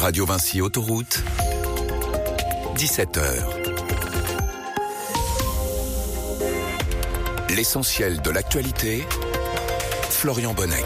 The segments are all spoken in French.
Radio Vinci Autoroute, 17h. L'essentiel de l'actualité, Florian Bonnec.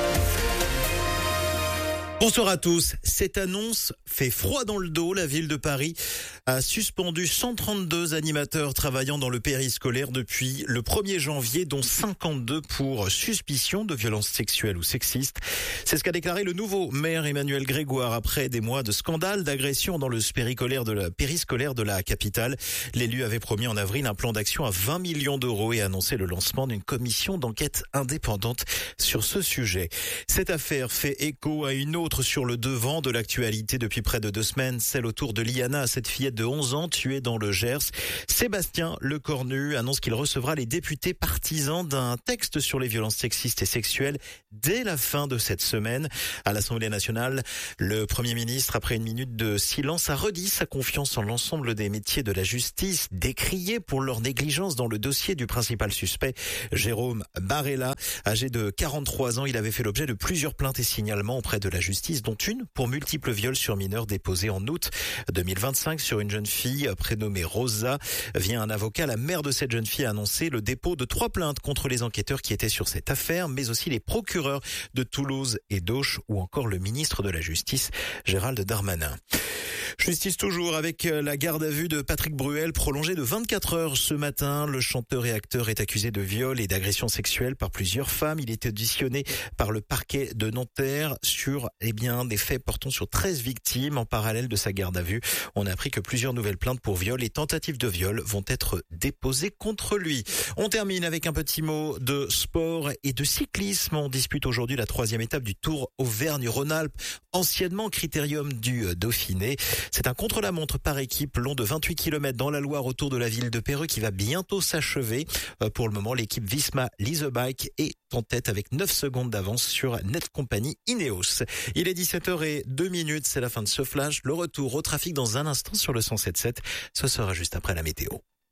Bonsoir à tous. Cette annonce fait froid dans le dos. La ville de Paris a suspendu 132 animateurs travaillant dans le périscolaire depuis le 1er janvier, dont 52 pour suspicion de violences sexuelles ou sexistes. C'est ce qu'a déclaré le nouveau maire Emmanuel Grégoire après des mois de scandales d'agression dans le périscolaire de la capitale. L'élu avait promis en avril un plan d'action à 20 millions d'euros et annoncé le lancement d'une commission d'enquête indépendante sur ce sujet. Cette affaire fait écho à une autre sur le devant de l'actualité depuis près de 2 semaines, celle autour de Liana, cette fillette de 11 ans tuée dans le Gers. Sébastien Lecornu annonce qu'il recevra les députés partisans d'un texte sur les violences sexistes et sexuelles dès la fin de cette semaine. À l'Assemblée nationale, le Premier ministre, après une minute de silence, a redit sa confiance en l'ensemble des métiers de la justice, décriés pour leur négligence dans le dossier du principal suspect, Jérôme Barella. Âgé de 43 ans, il avait fait l'objet de plusieurs plaintes et signalements auprès de la justice, dont une pour multiples viols sur mineurs déposés en août 2025 sur une jeune fille prénommée Rosa. Via un avocat, la mère de cette jeune fille a annoncé le dépôt de 3 plaintes contre les enquêteurs qui étaient sur cette affaire, mais aussi les procureurs de Toulouse et d'Auch ou encore le ministre de la Justice, Gérald Darmanin. Justice toujours avec la garde à vue de Patrick Bruel prolongée de 24 heures ce matin. Le chanteur et acteur est accusé de viol et d'agression sexuelle par plusieurs femmes. Il est auditionné par le parquet de Nanterre sur des faits portant sur 13 victimes. En parallèle de sa garde à vue, on a appris que plusieurs nouvelles plaintes pour viol et tentatives de viol vont être déposées contre lui. On termine avec un petit mot de sport et de cyclisme. On dispute aujourd'hui la 3e étape du Tour Auvergne-Rhône-Alpes, anciennement Critérium du Dauphiné. C'est un contre-la-montre par équipe long de 28 km dans la Loire autour de la ville de Péreux qui va bientôt s'achever. Pour le moment, l'équipe Visma Lease Bike est en tête avec 9 secondes d'avance sur Netcompany Ineos. Il est 17h02, c'est la fin de ce flash. Le retour au trafic dans un instant sur le 107.7. Ce sera juste après la météo.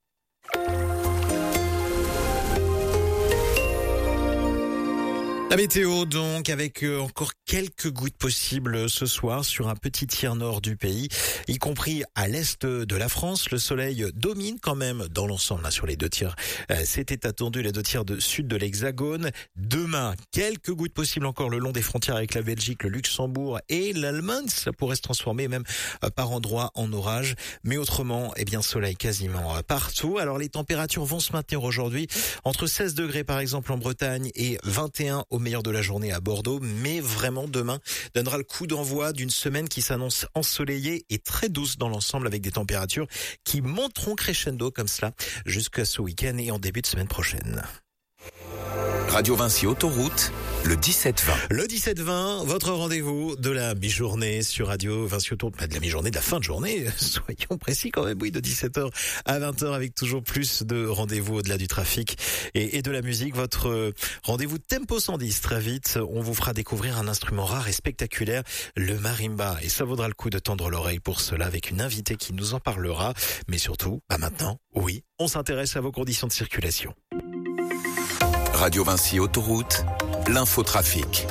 La météo donc avec encore quelques gouttes possibles ce soir sur un petit tiers nord du pays, y compris à l'est de la France. Le soleil domine quand même dans l'ensemble sur les 2 tiers. C'était attendu les 2 tiers sud de l'Hexagone. Demain, quelques gouttes possibles encore le long des frontières avec la Belgique, le Luxembourg et l'Allemagne. Ça pourrait se transformer même par endroits en orage. Mais autrement, soleil quasiment partout. Alors les températures vont se maintenir aujourd'hui entre 16 degrés par exemple en Bretagne et 21 au meilleur de la journée à Bordeaux, mais vraiment demain donnera le coup d'envoi d'une semaine qui s'annonce ensoleillée et très douce dans l'ensemble avec des températures qui monteront crescendo comme cela jusqu'à ce week-end et en début de semaine prochaine. Radio Vinci Autoroute, le 17-20. Le 17-20, votre rendez-vous de la mi-journée sur Radio Vinci Autoroute, de la mi-journée, de la fin de journée, soyons précis quand même, oui, de 17h à 20h avec toujours plus de rendez-vous au-delà du trafic et de la musique. Votre rendez-vous Tempo 110, très vite, on vous fera découvrir un instrument rare et spectaculaire, le marimba. Et ça vaudra le coup de tendre l'oreille pour cela avec une invitée qui nous en parlera. Mais surtout, maintenant, oui, on s'intéresse à vos conditions de circulation. Radio Vinci Autoroute, l'infotrafic.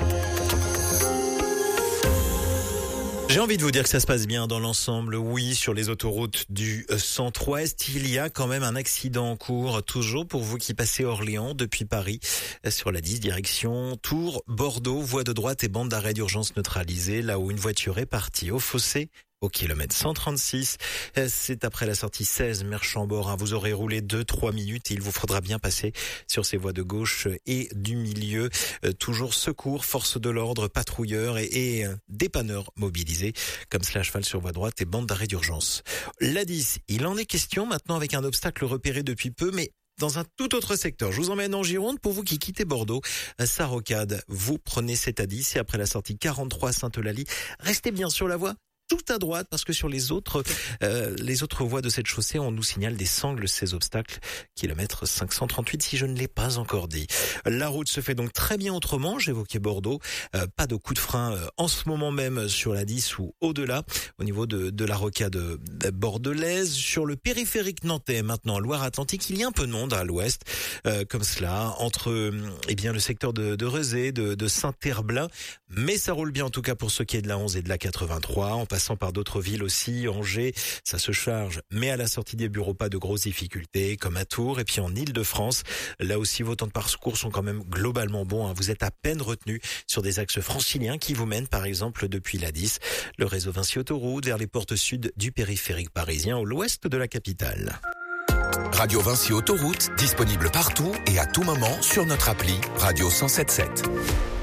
J'ai envie de vous dire que ça se passe bien dans l'ensemble. Oui, sur les autoroutes du centre-ouest, il y a quand même un accident en cours, toujours pour vous qui passez Orléans depuis Paris, sur la 10 direction Tours, Bordeaux, voie de droite et bande d'arrêt d'urgence neutralisée, là où une voiture est partie au fossé. Au kilomètre 136, c'est après la sortie 16 Merchambord. Vous aurez roulé 2-3 minutes et il vous faudra bien passer sur ces voies de gauche et du milieu. Toujours secours, forces de l'ordre, patrouilleurs et dépanneurs mobilisés, comme cela à cheval sur voie droite et bande d'arrêt d'urgence. La 10, il en est question maintenant avec un obstacle repéré depuis peu, mais dans un tout autre secteur. Je vous emmène en Gironde pour vous qui quittez Bordeaux. Sa rocade, vous prenez cette A10 et après la sortie 43 Sainte-Eulalie, restez bien sur la voie. Tout à droite, parce que sur les autres voies de cette chaussée, on nous signale des sangles, ces obstacles. Kilomètre 538, si je ne l'ai pas encore dit. La route se fait donc très bien autrement. J'évoquais Bordeaux. Pas de coup de frein en ce moment même sur la 10 ou au-delà, au niveau de la rocade bordelaise. Sur le périphérique nantais, maintenant, Loire-Atlantique, il y a un peu de monde à l'ouest, comme cela, entre le secteur de Rezé, de Saint-Herblain. Mais ça roule bien en tout cas pour ce qui est de la 11 et de la 83. On passe passant par d'autres villes aussi, Angers, ça se charge. Mais à la sortie des bureaux, pas de grosses difficultés, comme à Tours. Et puis en Île-de-France, là aussi, vos temps de parcours sont quand même globalement bons. Vous êtes à peine retenu sur des axes franciliens qui vous mènent, par exemple, depuis la 10, le réseau Vinci Autoroute, vers les portes sud du périphérique parisien, au l'ouest de la capitale. Radio Vinci Autoroute, disponible partout et à tout moment sur notre appli Radio 107.7.